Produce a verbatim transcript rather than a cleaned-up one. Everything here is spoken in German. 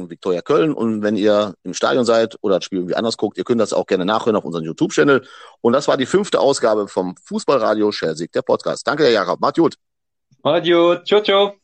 gegen Viktoria Köln. Und wenn ihr im Stadion seid oder das Spiel irgendwie anders guckt, ihr könnt das auch gerne nachhören auf unserem YouTube-Channel. Und das war die fünfte Ausgabe vom Fußballradio Schelsig, der Podcast. Danke, Herr Jakob. Macht gut. Macht gut. Ciao, ciao.